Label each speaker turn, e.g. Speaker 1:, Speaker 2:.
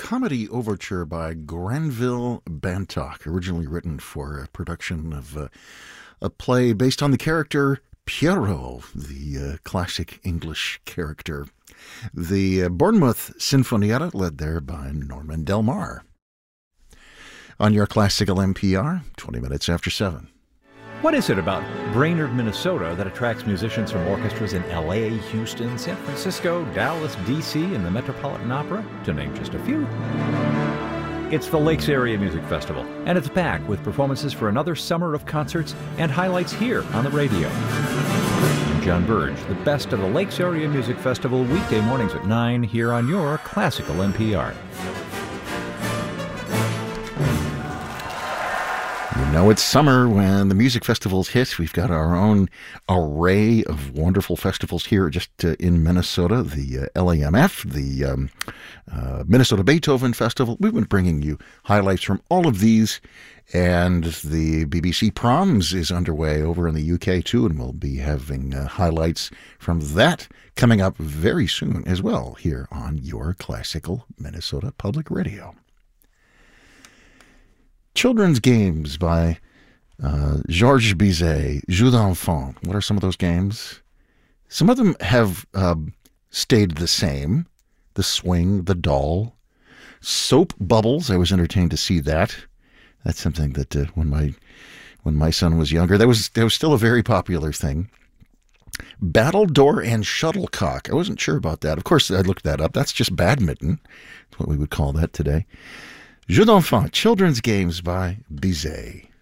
Speaker 1: comedy overture by Granville Bantock, originally written for a production of a play based on the character Pierrot, the classic English character. The Bournemouth Sinfonietta, led there by Norman Del Mar. On your Classical NPR, 20 minutes after 7.
Speaker 2: What is it about Brainerd, Minnesota that attracts musicians from orchestras in L.A., Houston, San Francisco, Dallas, D.C., and the Metropolitan Opera, to name just a few? It's the Lakes Area Music Festival, and it's back with performances for another summer of concerts and highlights here on the radio. I'm John Burge, the best of the Lakes Area Music Festival, weekday mornings at 9 here on your Classical NPR.
Speaker 1: You know it's summer when the music festivals hit. We've got our own array of wonderful festivals here just in Minnesota. The LAMF, the Minnesota Beethoven Festival. We've been bringing you highlights from all of these. And the BBC Proms is underway over in the UK too, and we'll be having highlights from that coming up very soon as well here on your Classical Minnesota Public Radio. Children's games by Georges Bizet, Jeux d'enfants. What are some of those games? Some of them have stayed the same. The swing, the doll. Soap bubbles, I was entertained to see that. That's something that when my son was younger, that was still a very popular thing. Battledore and shuttlecock. I wasn't sure about that. Of course, I looked that up. That's just badminton. That's what we would call that today. Jeux d'enfants, children's games by Bizet.